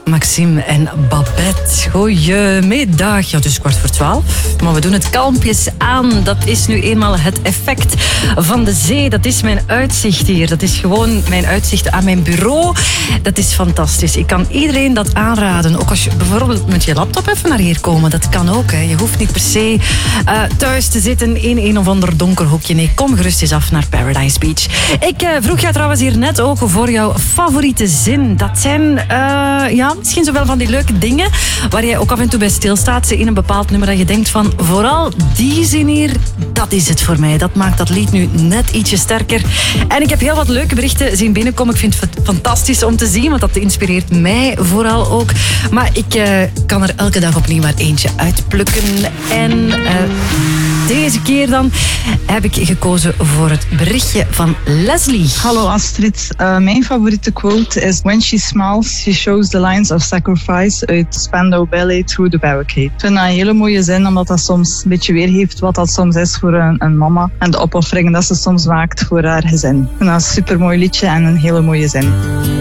Maxime en Babette. Goedemiddag. Ja, het is 11:15. Maar we doen het kalmpjes aan. Dat is nu eenmaal het effect van de zee. Dat is mijn uitzicht hier. Dat is gewoon mijn uitzicht aan mijn bureau. Dat is fantastisch. Ik kan iedereen dat aanraden. Ook als je bijvoorbeeld met je laptop even naar hier komen. Dat kan ook. Hè. Je hoeft niet per se thuis te zitten in een of ander donker hoekje. Nee, kom gerust eens af naar Paradise Beach. Ik vroeg jou trouwens hier net ook voor jouw favoriete zin. Dat zijn... misschien zo wel van die leuke dingen waar jij ook af en toe bij stilstaat in een bepaald nummer dat je denkt van vooral die zin hier, dat is het voor mij. Dat maakt dat lied nu net ietsje sterker. En ik heb heel wat leuke berichten zien binnenkomen. Ik vind het fantastisch om te zien, want dat inspireert mij vooral ook. Maar ik kan er elke dag opnieuw maar eentje uitplukken. En deze keer dan heb ik gekozen voor het berichtje van Leslie. Hallo Astrid, mijn favoriete quote is: When she smiles, she shows the lines of sacrifice uit Spandau Ballet Through the Barricade. Ik vind dat een hele mooie zin, omdat dat soms een beetje weergeeft wat dat soms is voor een mama en de opofferingen dat ze soms maakt voor haar gezin. Ik vind dat een supermooi liedje en een hele mooie zin.